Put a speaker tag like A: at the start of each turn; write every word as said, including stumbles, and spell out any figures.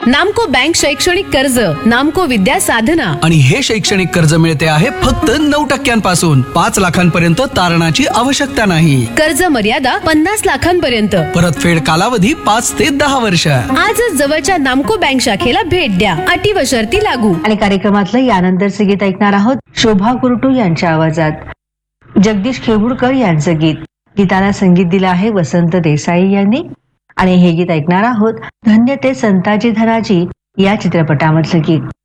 A: नामको बँक शैक्षणिक कर्ज, नामको विद्या साधना.
B: आणि हे शैक्षणिक कर्ज मिळते आहे फक्त नऊ टक्क्यांपासून. पाच लाखांपर्यंत तारणाची आवश्यकता नाही.
A: कर्ज मर्यादा पन्नास लाखांपर्यंत.
B: परतफेड कालावधी पाच ते दहा वर्ष.
A: आजच जवळच्या नामको बँक शाखेला भेट द्या. अटी व शर्ती लागू.
C: आणि कार्यक्रमातलं यानंतरचे गीत ऐकणार आहोत शोभा कुरटू यांच्या आवाजात. जगदीश खेबुडकर यांचं गीत. गीताला संगीत दिलं आहे वसंत देसाई यांनी. आणि हे गीत ऐकणार आहोत धन्य ते संताजी धनाजी या चित्रपटामधलं गीत.